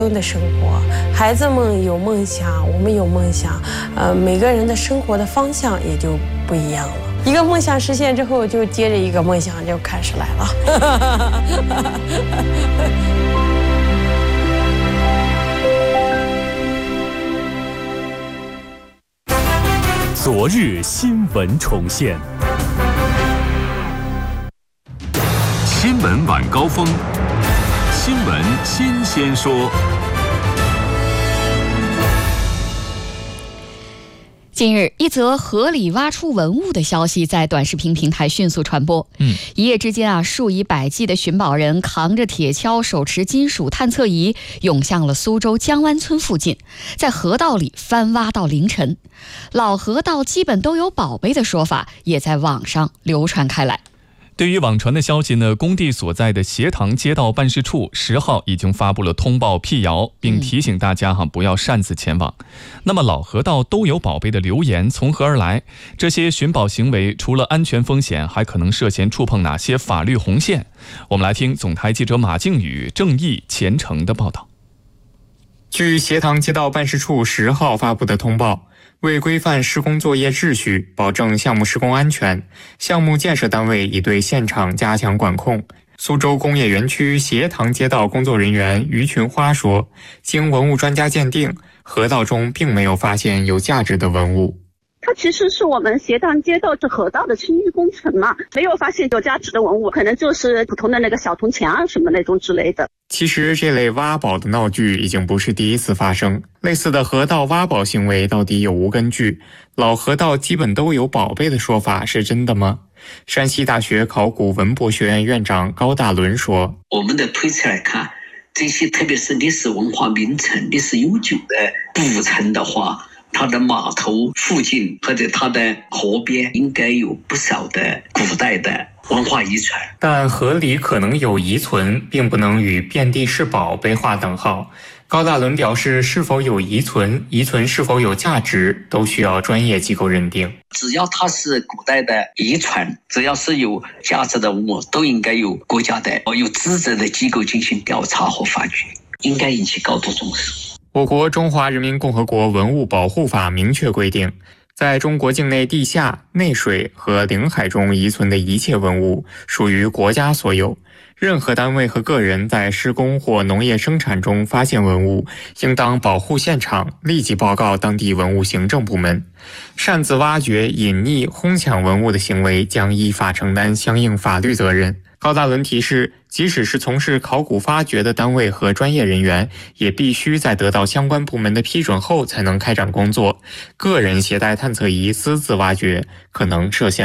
的生活，孩子们有梦想，我们有梦想，每个人的生活的方向也就不一样了。一个梦想实现之后，就接着一个梦想就开始来了。 昨日新闻重现，新闻晚高峰，新闻新鲜说。 近日，一则河里挖出文物的消息在短视频平台迅速传播。一夜之间数以百计的寻宝人扛着铁锹，手持金属探测仪，涌向了苏州江湾村附近，在河道里翻挖到凌晨。老河道基本都有宝贝的说法也在网上流传开来。 对于网传的消息呢，工地所在的协塘街道办事处10号已经发布了通报辟谣，并提醒大家不要擅自前往。那么老河道都有宝贝的流言从何而来？这些寻宝行为除了安全风险，还可能涉嫌触碰哪些法律红线？我们来听总台记者马靖宇、正义、虔诚的报道。 据协塘街道办事处10号发布的通报，为规范施工作业秩序，保证项目施工安全，项目建设单位已对现场加强管控。苏州工业园区协塘街道工作人员于群花说，经文物专家鉴定，河道中并没有发现有价值的文物。 它其实是我们协塘街道这河道的清淤工程嘛，没有发现有价值的文物，可能就是普通的那个小铜钱啊什么那种之类的。 其实这类挖宝的闹剧已经不是第一次发生，类似的河道挖宝行为到底有无根据？老河道基本都有宝贝的说法是真的吗？山西大学考古文博学院院长高大伦说， 我们的推测来看，这些特别是历史文化名城、历史悠久的古城的话，它的码头附近或者它的河边应该有不少的古代的文化遗存， 但河里可能有遗存，并不能与遍地是宝被划等号。高大伦表示，是否有遗存是否有价值，都需要专业机构认定。 只要它是古代的遗存，只要是有价值的文物，都应该有国家的有资质的机构进行调查和发掘，应该引起高度重视。 我国中华人民共和国文物保护法明确规定，在中国境内地下、内水和领海中遗存的一切文物属于国家所有。任何单位和个人在施工或农业生产中发现文物，应当保护现场，立即报告当地文物行政部门。擅自挖掘、隐匿、哄抢文物的行为将依法承担相应法律责任。高大伦提示，即使是从事考古发掘的单位和专业人员，也必须在得到相关部门的批准后才能开展工作。个人携带探测仪私自挖掘，可能涉嫌